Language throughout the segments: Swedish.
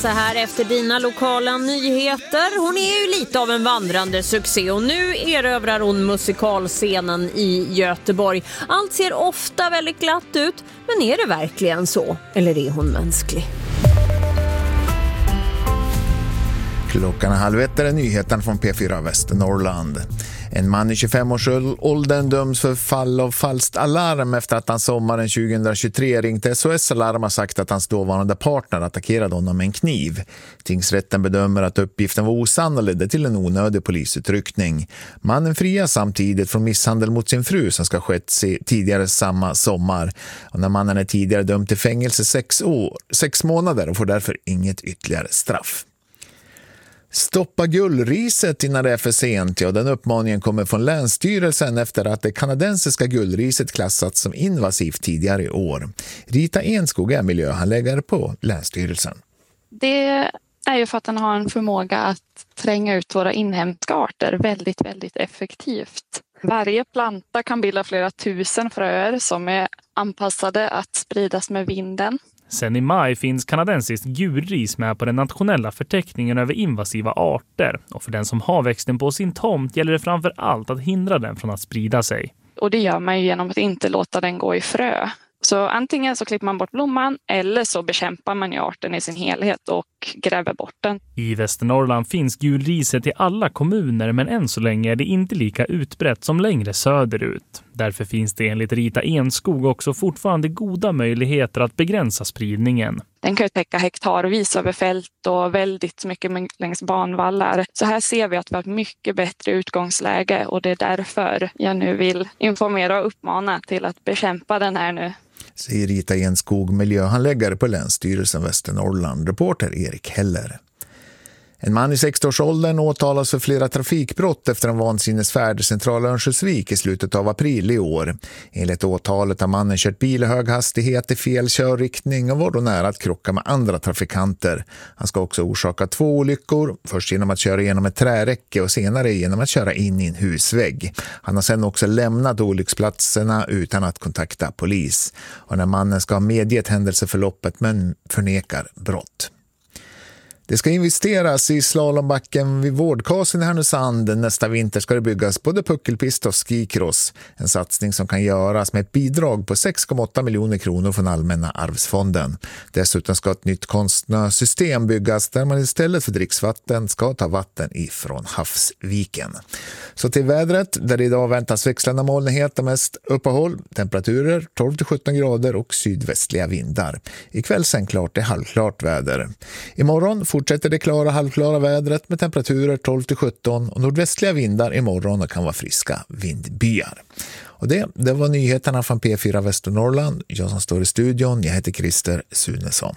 Så här efter dina lokala nyheter. Hon är ju lite av en vandrande succé och nu erövrar hon musikalscenen i Göteborg. Allt ser ofta väldigt glatt ut, men är det verkligen så? Eller är hon mänsklig? 12:30 är nyheten från P4 Västernorrland. En man i 25-årsåldern döms för fall av falskt alarm efter att han sommaren 2023 ringte SOS Alarm och sagt att hans dåvarande partner attackerade honom med en kniv. Tingsrätten bedömer att uppgiften var osann och ledde till en onödig polisutryckning. Mannen frias samtidigt från misshandel mot sin fru som ska ha skett tidigare samma sommar. Och när mannen är tidigare dömd till fängelse 6 månader och får därför inget ytterligare straff. Stoppa gullriset innan det är för sent. Ja, den uppmaningen kommer från Länsstyrelsen efter att det kanadensiska gullriset klassats som invasivt tidigare i år. Rita Enskog är miljöhandläggare på Länsstyrelsen. Det är ju för att den har en förmåga att tränga ut våra inhemska arter väldigt, väldigt effektivt. Varje planta kan bilda flera tusen fröer som är anpassade att spridas med vinden. Sen i maj finns kanadensiskt gulris med på den nationella förteckningen över invasiva arter. Och för den som har växten på sin tomt gäller det framför allt att hindra den från att sprida sig. Och det gör man ju genom att inte låta den gå i frö. Så antingen så klipper man bort blomman eller så bekämpar man ju arten i sin helhet och gräver bort den. I Västernorrland finns gulriset i alla kommuner, men än så länge är det inte lika utbrett som längre söderut. Därför finns det enligt Rita Enskog också fortfarande goda möjligheter att begränsa spridningen. Den kan ju täcka hektarvis över fält och väldigt mycket längs banvallar. Så här ser vi att vi har ett mycket bättre utgångsläge och det är därför jag nu vill informera och uppmana till att bekämpa den här nu. Säger Rita Enskog, miljöhandläggare på Länsstyrelsen Västernorrland, reporter Erik Heller. En man i 60-årsåldern åtalas för flera trafikbrott efter en vansinnesfärd i centrala Örnsköldsvik i slutet av april i år. Enligt åtalet har mannen kört bil i hög hastighet i fel körriktning och var då nära att krocka med andra trafikanter. Han ska också orsaka 2 olyckor, först genom att köra genom ett träräcke och senare genom att köra in i en husvägg. Han har sedan också lämnat olycksplatserna utan att kontakta polis. Och när mannen ska ha medgett händelseförloppet men förnekar brott. Det ska investeras i slalombacken vid Vårdkasen i Härnösand. Nästa vinter ska det byggas både puckelpist och skikross. En satsning som kan göras med ett bidrag på 6,8 miljoner kronor från Allmänna arvsfonden. Dessutom ska ett nytt konstnärssystem byggas där man istället för dricksvatten ska ta vatten ifrån havsviken. Så till vädret, där idag väntas växlande molnighet och mest uppehåll. Temperaturer 12-17 grader och sydvästliga vindar. Ikväll sen klart till halvklart väder. Imorgon fortsätter det klara halvklara vädret med temperaturer 12-17 och nordvästliga vindar imorgon och kan vara friska vindbyar. Och det var nyheterna från P4 Västernorrland. Jag som står i studion, jag heter Christer Sunesson.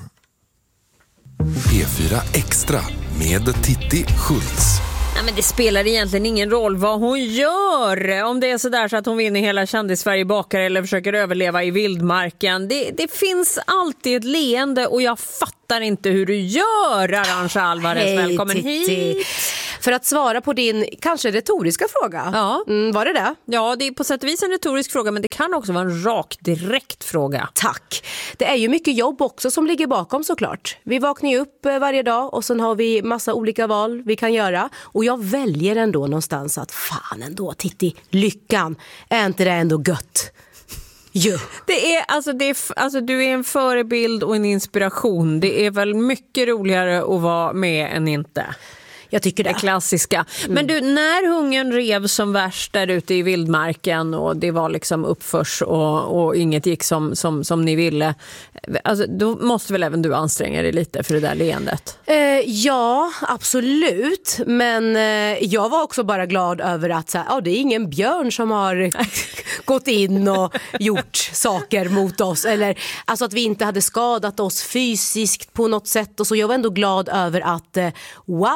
P4 Extra med Titti Schultz. Nej, men det spelar egentligen ingen roll vad hon gör. Om det är så där så att hon vinner hela Kändis-Sverige bakar eller försöker överleva i vildmarken. Det finns alltid ett leende och jag fattar inte hur du gör, Arantxa Alvarez. Välkommen hit. För att svara på din kanske retoriska fråga. Ja. Var det det? Ja, det är på sätt och vis en retorisk fråga, men det kan också vara en rak, direkt fråga. Tack. Det är ju mycket jobb också som ligger bakom såklart. Vi vaknar ju upp varje dag och sen har vi massa olika val vi kan göra. Och jag väljer ändå någonstans att fan ändå, Titti, lyckan, är inte det ändå gött? Jo. Det är, du är en förebild och en inspiration. Det är väl mycket roligare att vara med än inte. Jag tycker det klassiska. Men du, när hungern rev som värst där ute i vildmarken och det var liksom uppförs och inget gick som ni ville, alltså, då måste väl även du anstränga dig lite för det där leendet? Ja, absolut. Men jag var också bara glad över att det är ingen björn som har gått in och gjort saker mot oss. Eller alltså att vi inte hade skadat oss fysiskt på något sätt. Och så jag var ändå glad över att wow,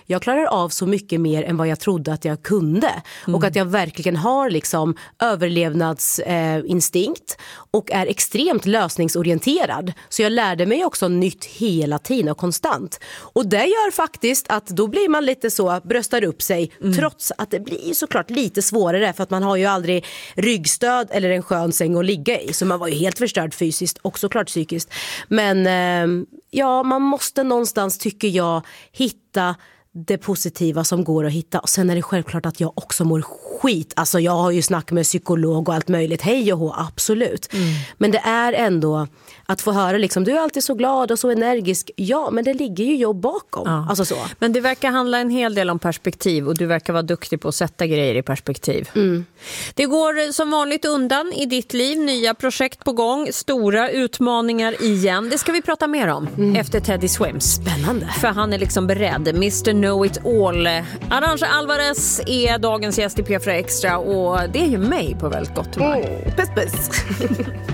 jag klarar av så mycket mer än vad jag trodde att jag kunde. Och att jag verkligen har liksom överlevnadsinstinkt och är extremt lösningsorienterad. Så jag lärde mig också nytt hela tiden och konstant. Och det gör faktiskt att då blir man lite så, bröstar upp sig, trots att det blir såklart lite svårare för att man har ju aldrig ryggstöd eller en skön säng att ligga i. Så man var ju helt förstörd fysiskt och såklart psykiskt. Men ja, man måste någonstans, tycker jag, hitta det positiva som går att hitta. Och sen är det självklart att jag också mår skit. Alltså jag har ju snack med psykolog och allt möjligt. Hej och hå, absolut. Men det är ändå att få höra liksom, du är alltid så glad och så energisk. Ja, men det ligger ju jobb bakom. Ja. Alltså så. Men det verkar handla en hel del om perspektiv och du verkar vara duktig på att sätta grejer i perspektiv. Det går som vanligt undan i ditt liv. Nya projekt på gång. Stora utmaningar igen. Det ska vi prata mer om efter Teddy Swims. Spännande. För han är liksom beredd. Mr. Know It All. Arantxa Alvarez är dagens gäst i P4 Extra och det är ju mig på väldigt gott humör. Puss puss.